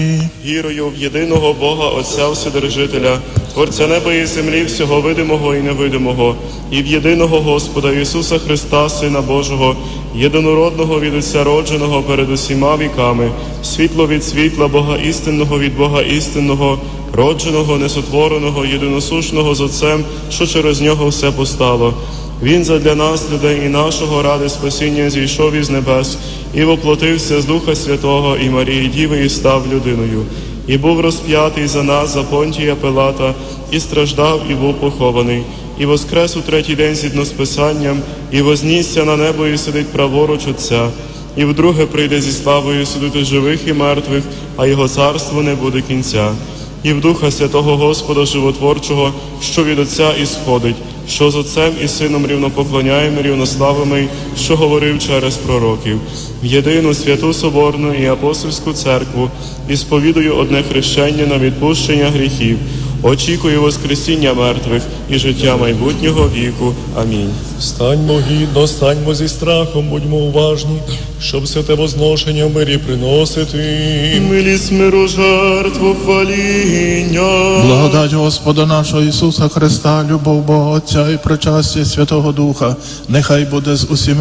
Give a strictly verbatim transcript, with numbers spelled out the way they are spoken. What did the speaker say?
Вірою в єдиного Бога Отця Вседержителя, Творця неба і землі, всього видимого і невидимого, і в єдиного Господа Ісуса Христа, Сина Божого, єдинородного від Отця родженого перед усіма віками, світло від світла, Бога істинного від Бога істинного, родженого, несотвореного, єдиносушного з Отцем, що через нього все постало. Він задля нас, людей і нашого, ради спасіння, зійшов із небес і воплотився з Духа Святого і Марії Діви і став людиною. І був розп'ятий за нас, за Понтія Пилата, і страждав, і був похований. І воскрес у третій день згідно з Писанням, і вознісся на небо, і сидить праворуч Отця. І вдруге прийде зі славою судити живих і мертвих, а його царство не буде кінця. І в Духа Святого Господа Животворчого, що від Отця ісходить, що з Отцем і Сином рівнопоклоняємо, рівнославимо, що говорив через пророків. В єдину святу Соборну і апостольську церкву і сповідую одне хрещення на відпущення гріхів. Очікую воскресіння мертвих і життя майбутнього віку. Амінь. Станьмо гідно, станьмо зі страхом, будьмо уважні, щоб святе возношення в мирі приносити. Милість миру жертву хваління. Благодать Господа нашого Ісуса Христа, любов Бога Отця і причастя Святого Духа, нехай буде з усіма